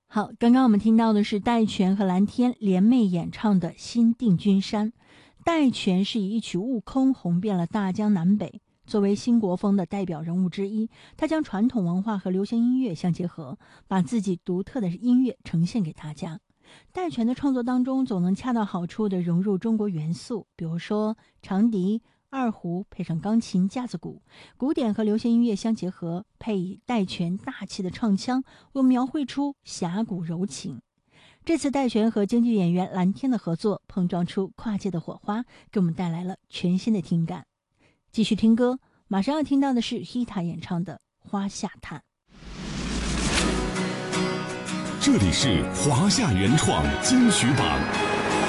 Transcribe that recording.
好，刚刚我们听到的是戴荃和蓝天联袂演唱的《新定军山》。戴荃是以一曲《悟空》红遍了大江南北，作为新国风的代表人物之一，他将传统文化和流行音乐相结合，把自己独特的音乐呈现给大家。戴荃的创作当中总能恰到好处地融入中国元素，比如说长笛、二胡配上钢琴、架子鼓，古典和流行音乐相结合，配以戴荃大气的唱腔，为描绘出侠骨柔情。这次戴荃和京剧演员蓝天的合作，碰撞出跨界的火花，给我们带来了全新的听感。继续听歌，马上要听到的是 Hita 演唱的《花下探》。 这里是华夏原创金曲榜。